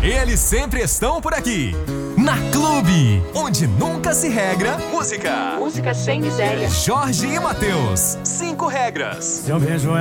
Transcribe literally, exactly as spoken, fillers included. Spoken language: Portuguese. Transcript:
Eles sempre estão por aqui. Na Clube, onde nunca se regra música. Música sem miséria. Jorge e Matheus, cinco regras. Se eu vejo